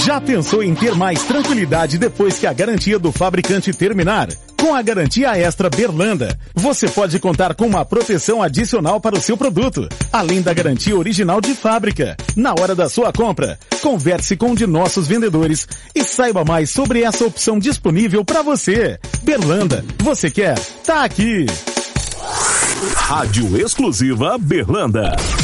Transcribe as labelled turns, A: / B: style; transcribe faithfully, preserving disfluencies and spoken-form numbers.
A: Já pensou em ter mais tranquilidade depois que a garantia do fabricante terminar? Com a Garantia Extra Berlanda, você pode contar com uma proteção adicional para o seu produto, além da garantia original de fábrica. Na hora da sua compra, converse com um de nossos vendedores e saiba mais sobre essa opção disponível para você. Berlanda, você quer? Tá aqui!
B: Rádio Exclusiva Berlanda.